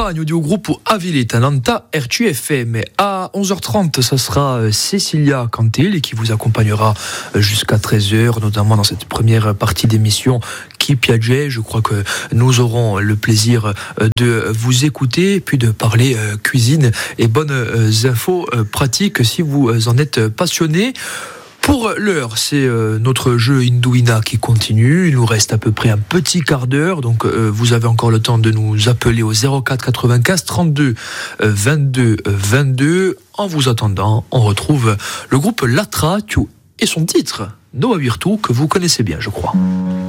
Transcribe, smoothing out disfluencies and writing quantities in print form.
campagne du groupe Avili Talanta RTFM. À 11h30, ça sera Cécilia Cantel qui vous accompagnera jusqu'à 13h, notamment dans cette première partie d'émission Qui Piaget. Je crois que nous aurons le plaisir de vous écouter, puis de parler cuisine et bonnes infos pratiques si vous en êtes passionné. Pour l'heure, c'est notre jeu Indouina qui continue. Il nous reste à peu près un petit quart d'heure, donc vous avez encore le temps de nous appeler au 04 95 32 22 22. En vous attendant, on retrouve le groupe Latra et son titre Noa Virtu que vous connaissez bien, je crois.